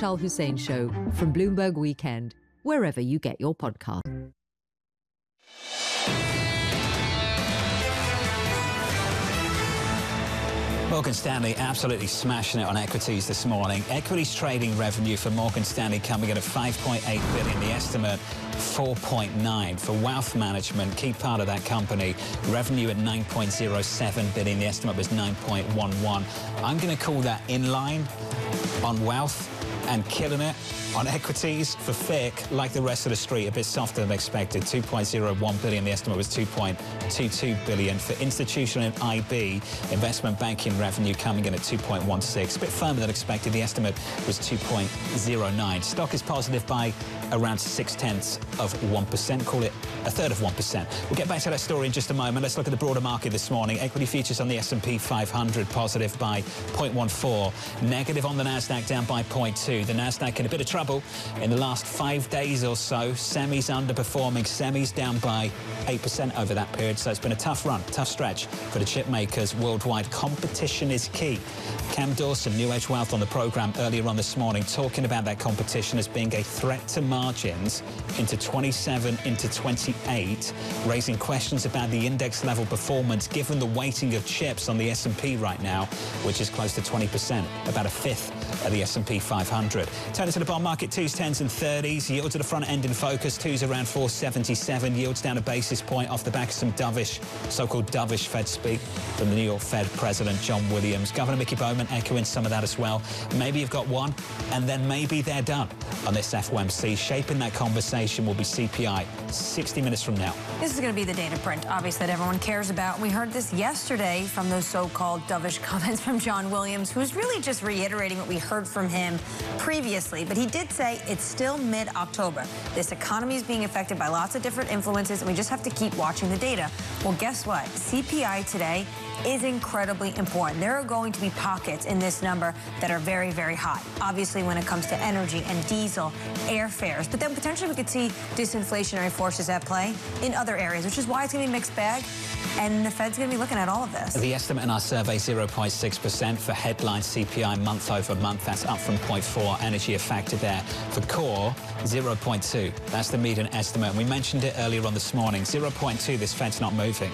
Vishal Hussain Show from Bloomberg Weekend, wherever you get your podcast. Morgan Stanley absolutely smashing it on equities this morning. Equities trading revenue for Morgan Stanley coming in at $5.8 billion. The estimate 4.9 for wealth management, key part of that company. Revenue at $9.07 billion. The estimate was $9.11. I'm going to call that in line on wealth and killing it on equities. For FICC, like the rest of the street, a bit softer than expected. $2.01 billion. The estimate was $2.22 billion. For institutional and IB, investment banking revenue coming in at 2.16, a bit firmer than expected. The estimate was 2.09. Stock is positive by around 0.6%, call it a third of 1%. We'll get back to that story in just a moment. Let's look at the broader market this morning. Equity futures on the S&P 500 positive by 0.14, negative on the Nasdaq, down by 0.2. The Nasdaq in a bit of trouble in the last 5 days or so. Semis underperforming, semis down by 8% over that period. So it's been a tough run, tough stretch for the chip makers worldwide. Competition is key. Cam Dawson, New Edge Wealth, on the program earlier on this morning, talking about that competition as being a threat to margins into 27, into 28, raising questions about the index level performance given the weighting of chips on the S&P right now, which is close to 20%, about a fifth of the S&P 500. Turning to the bond market, 2s, 10s and 30s. Yields at the front end in focus. 2s around 477. Yields down a basis point off the back of some dovish, so-called dovish Fed speak from the New York Fed President John Williams. Governor Mickey Bowman echoing some of that as well. Maybe you've got one, and then maybe they're done on this FOMC. Shaping that conversation will be CPI 60 minutes from now. This is going to be the data print, obviously, that everyone cares about. We heard this yesterday from those so-called dovish comments from John Williams, who's really just reiterating what we heard from him previously. But he did say it's still mid-October. This economy is being affected by lots of different influences, and we just have to keep watching the data. Well, guess what? CPI today is incredibly important. There are going to be pockets in this number that are very, very high. Obviously, when it comes to energy and diesel, airfares, but then potentially we could see disinflationary forces at play in other areas, which is why it's going to be a mixed bag. And the Fed's going to be looking at all of this. The estimate in our survey, 0.6% for headline CPI month over month. That's up from 0.4. Energy a factor there. For core, 0.2. That's the median estimate. And we mentioned it earlier on this morning. 0.2, this Fed's not moving.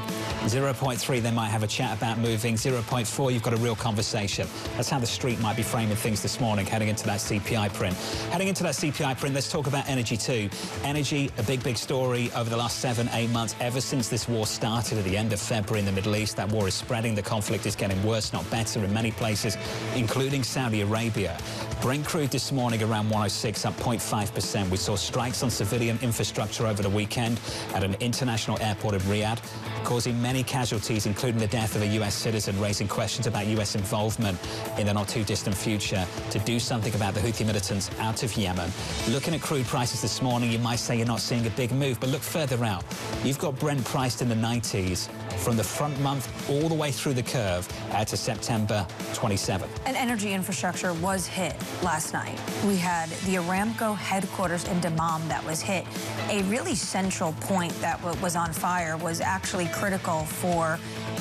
0.3, they might have a chat about moving. 0.4, you've got a real conversation. That's how the street might be framing things this morning, heading into that CPI print. Heading into that CPI print, let's talk about energy too. Energy, a big, big story over the last 7-8 months, ever since this war started at the end of February in the Middle East. That war is spreading. The conflict is getting worse, not better in many places, including Saudi Arabia. Brent crude this morning around 106, up 0.5%. We saw strikes on civilian infrastructure over the weekend at an international airport in Riyadh, causing many casualties, including the death of a U.S. citizen, raising questions about U.S. involvement in the not-too-distant future to do something about the Houthi militants out of Yemen. Looking at crude prices this morning, you might say you're not seeing a big move, but look further out. You've got Brent priced in the 90s from the front month all the way through the curve out to September 27. And energy infrastructure was hit last night. We had the Aramco headquarters in Dammam that was hit. A really central point that was on fire was actually critical for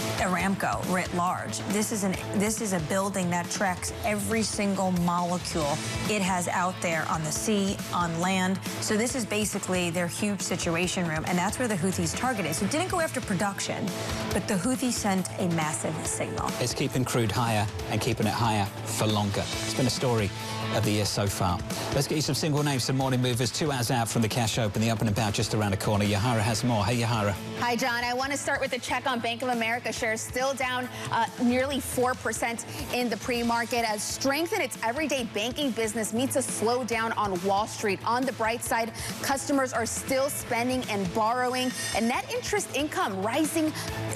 Aramco writ large. This is a building that tracks every single molecule it has out there on the sea, on land. So this is basically their huge situation room, and that's where the Houthis targeted. So it didn't go after production, but the Houthis sent a massive signal. It's keeping crude higher and keeping it higher for longer. It's been a story of the year so far. Let's get you some single names, some morning movers. 2 hours out from the cash open, the open and bow just around the corner. Yahara has more. Hey, Yahara. Hi, John. I want to start with a check on Bank of America shares, still down nearly 4% in the pre-market as strength in its everyday banking business meets a slowdown on Wall Street. On the bright side, customers are still spending and borrowing, and net interest income rising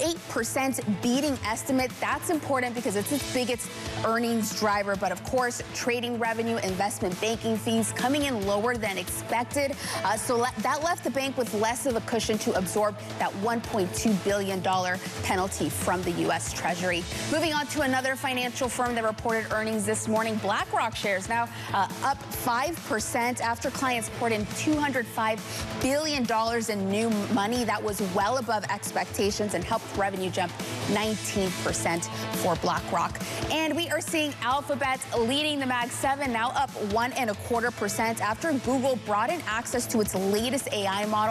8%, beating estimate. That's important because it's its biggest earnings driver. But of course, trading revenue, investment banking fees coming in lower than expected. So that left the bank with less of a cushion to absorb that $1.2 billion penalty from the U.S. Treasury. Moving on to another financial firm that reported earnings this morning. BlackRock shares now up 5% after clients poured in $205 billion in new money. That was well above expectations and helped revenue jump 19% for BlackRock. And we are seeing Alphabet leading the Mag 7, now up 1.25% after Google brought in access to its latest AI model.